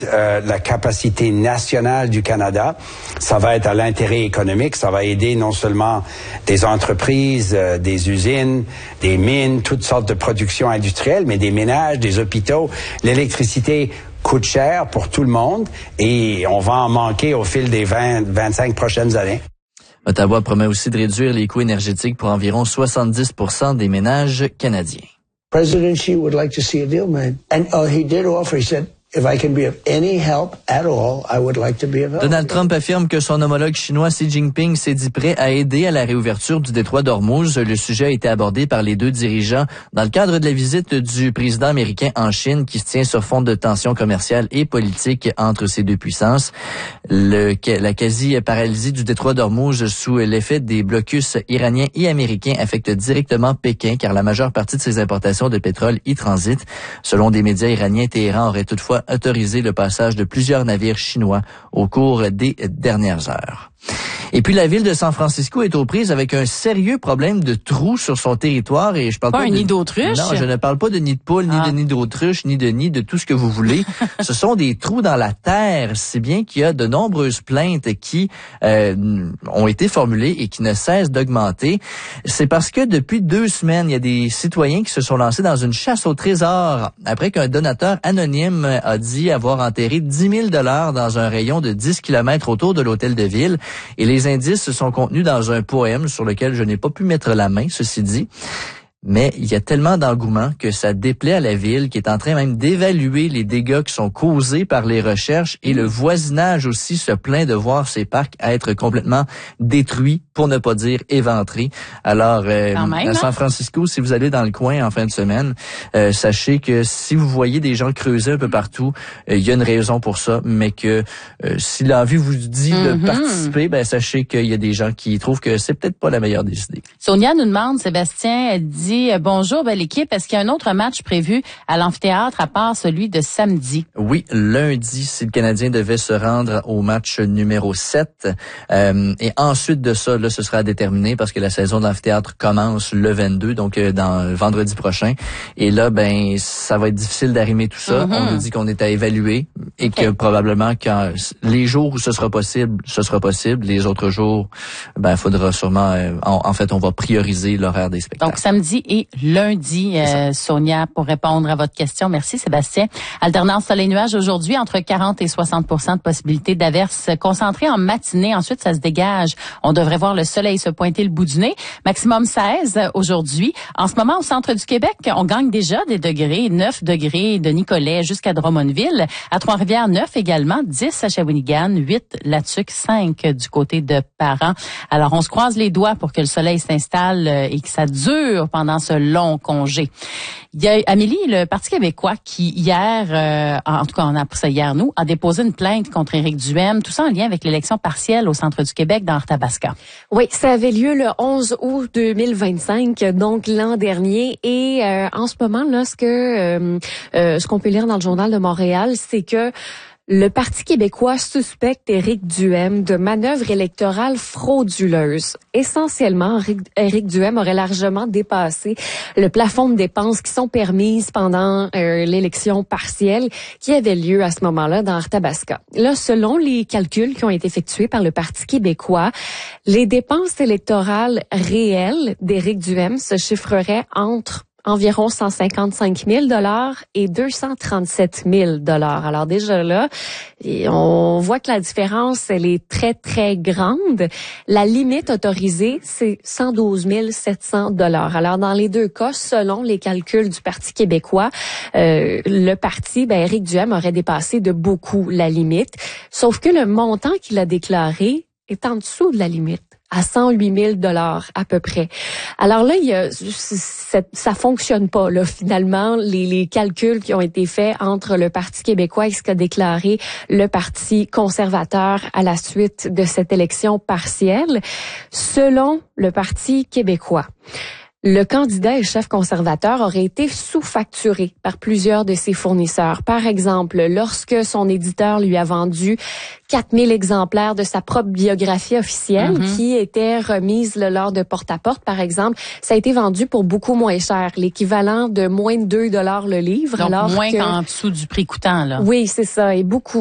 La capacité nationale du Canada, ça va être à l'intérêt économique, ça va aider non seulement des entreprises, des usines, des mines, toutes sortes de productions industrielles, mais des ménages, des hôpitaux. L'électricité coûte cher pour tout le monde et on va en manquer au fil des 20-25 prochaines années. Ottawa promet aussi de réduire les coûts énergétiques pour environ 70% des ménages canadiens. President Xi would like to see a deal made. And he did offer, he said, if I can be of any help at all, I would like to be of help. Donald Trump affirme que son homologue chinois Xi Jinping s'est dit prêt à aider à la réouverture du détroit d'Ormuz. Le sujet a été abordé par les deux dirigeants dans le cadre de la visite du président américain en Chine qui se tient sur fond de tensions commerciales et politiques entre ces deux puissances. La quasi-paralysie du détroit d'Ormuz sous l'effet des blocus iraniens et américains affecte directement Pékin car la majeure partie de ses importations de pétrole y transitent. Selon des médias iraniens, Téhéran aurait toutefois autorisé le passage de plusieurs navires chinois au cours des dernières heures. Et puis la ville de San Francisco est aux prises avec un sérieux problème de trous sur son territoire et je parle pas un nid d'autruche. Non, je ne parle pas de nid de poule, ni de nid d'autruche, ni de nid de tout ce que vous voulez. Ce sont des trous dans la terre, si bien qu'il y a de nombreuses plaintes qui ont été formulées et qui ne cessent d'augmenter. C'est parce que depuis 2 semaines, il y a des citoyens qui se sont lancés dans une chasse au trésor après qu'un donateur anonyme a dit avoir enterré 10 000 $ dans un rayon de 10 km autour de l'hôtel de ville. Et les indices sont contenus dans un poème sur lequel je n'ai pas pu mettre la main, ceci dit. Mais il y a tellement d'engouement que ça déplaît à la ville qui est en train même d'évaluer les dégâts qui sont causés par les recherches et le voisinage aussi se plaint de voir ces parcs être complètement détruits, pour ne pas dire éventrés. Alors, à San Francisco, si vous allez dans le coin en fin de semaine, sachez que si vous voyez des gens creuser un peu partout, il y a une raison pour ça, mais que si l'envie vous dit de participer, ben sachez qu'il y a des gens qui trouvent que c'est peut-être pas la meilleure des idées. Sonia nous demande, Sébastien, elle dit bonjour, belle équipe. Est-ce qu'il y a un autre match prévu à l'amphithéâtre à part celui de samedi? Oui, lundi, si le Canadien devait se rendre au match numéro 7. Et ensuite de ça, là, ce sera déterminé parce que la saison de l'amphithéâtre commence le 22, donc dans vendredi prochain. Et là, ben, ça va être difficile d'arrimer tout ça. On nous dit qu'on est à évaluer et que probablement quand les jours où ce sera possible, ce sera possible. Les autres jours, ben, faudra sûrement, en fait, on va prioriser l'horaire des spectacles. Donc, samedi et lundi, Sonia, pour répondre à votre question. Merci, Sébastien. Alternance soleil-nuage aujourd'hui, entre 40 et 60% de possibilité d'averses concentrées en matinée. Ensuite, ça se dégage. On devrait voir le soleil se pointer le bout du nez. Maximum 16 aujourd'hui. En ce moment, au centre du Québec, on gagne déjà des degrés. 9 degrés de Nicolet jusqu'à Drummondville. À Trois-Rivières, 9 également. 10 à Shawinigan. 8 là-dessus, 5 du côté de Parent. Alors, on se croise les doigts pour que le soleil s'installe et que ça dure pendant ce long congé. Il y a Amélie, le Parti québécois, qui hier, en tout cas on a appris ça hier nous, a déposé une plainte contre Éric Duhaime, tout ça en lien avec l'élection partielle au centre du Québec dans Arthabasca. Oui, ça avait lieu le 11 août 2025, donc l'an dernier. Et en ce moment, là, ce qu'on peut lire dans le Journal de Montréal, c'est que le Parti québécois suspecte Éric Duhaime de manœuvres électorales frauduleuses. Essentiellement, Éric Duhaime aurait largement dépassé le plafond de dépenses qui sont permises pendant l'élection partielle qui avait lieu à ce moment-là dans Arthabasca. Là, selon les calculs qui ont été effectués par le Parti québécois, les dépenses électorales réelles d'Éric Duhaime se chiffreraient entre environ 155 000 $ et 237 000 $. Alors déjà là, on voit que la différence, elle est très, très grande. La limite autorisée, c'est 112 700 $. Alors dans les deux cas, selon les calculs du Parti québécois, le parti, Éric Duhaime aurait dépassé de beaucoup la limite. Sauf que le montant qu'il a déclaré est en dessous de la limite, à 108 000 $ à peu près. Alors là, ça fonctionne pas là finalement les calculs qui ont été faits entre le Parti québécois et ce qu'a déclaré le Parti conservateur à la suite de cette élection partielle. Selon le Parti québécois, Le candidat et chef conservateur aurait été sous-facturé par plusieurs de ses fournisseurs. Par exemple, lorsque son éditeur lui a vendu 4000 exemplaires de sa propre biographie officielle qui était remise lors de porte-à-porte, par exemple, ça a été vendu pour beaucoup moins cher, l'équivalent de moins de $2 le livre. Donc, alors moins qu'en dessous du prix coûtant, là. Oui, c'est ça, et beaucoup